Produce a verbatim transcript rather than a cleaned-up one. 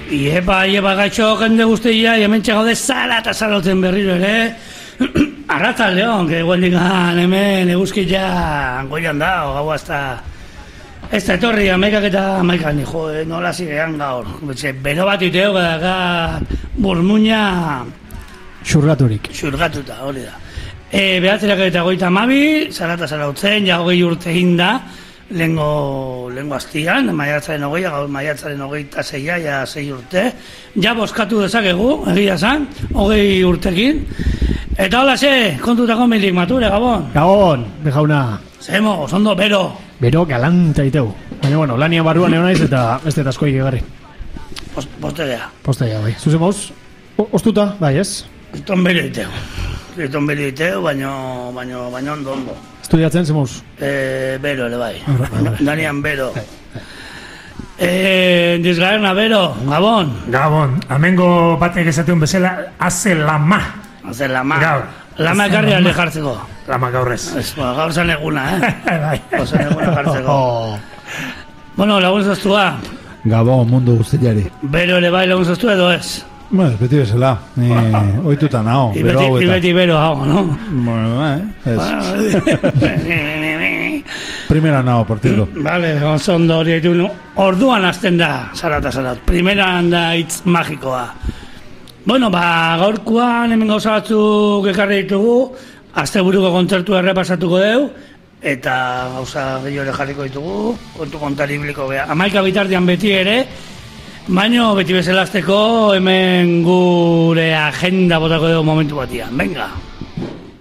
Iepa, iepa, gaitxo, jende guztia, hemen txegaude zara eta zarauten berriro ere. Arratzaldeon, que guendikan hemen eguzkia goian da, o gau hasta... Ez da etorri, amaikak eta amaikan, jo, nola zirean gaur. Betxe, bero bat iteo, gara burmuina... Xurgaturik. Xurgatuta, hori da. E, behatzerak eta goita amabi, zara eta zarautzen, ja hogei urte hinda, Lengo, lengo aztian, maiatzaren hogei, gaur maiatzaren hogeita zeia, ja zei urte. Ja boskatu dezakegu, egia zan, hogei urtekin. Eta hola ze, kontutako milik mature, Gabon. Gabon, bejauna. Zemo, zondo, bero. Bero galanta iteu. Baina, bueno, lanian barruan egon naiz eta ez dut asko egarri. Post, postegea. Postegea, bai. Zuzen mauz, ostuta, bai ez? Eton bero iteu. Eton bero iteu, baino, baino, baino ondo, ondo. Estudiatzen, zemuz? Eh, bero, ere bai. Danian bero. Eh, dizgarna bero, Gabon. Gabon, amengo batek esateun bezala, haze lama. Haze lama. Gaur. Lama ekarri alde jartzeko. Lama gaur ez. Ez, ba, gaur zan eguna, eh? Bai. Gaur zan eguna jartzeko. Bueno, lagun zaztua. Gabon, mundu guztiari. Bero ere bai lagun zaztua edo ez? Bueno, beti bezala, ni oituta nao, bero hau eta. I beti bero hau, no? Bueno, eh, ez. Primera nao, por cierto. Vale, gonzondo hori haitu, orduan azten da, zara eta zara. Primera da hitz magikoa. Bueno, ba, gaurkoan hemen gauza batzuk ekarri ditugu, asteburuko kontzertu errepasatuko deu, eta gauza gehiore jarriko ditugu, kontu kontaribliko beha. Amaika bitartean beti ere, baino beti bezalazteko hemen gure agenda botako dugu momentu batian. Venga!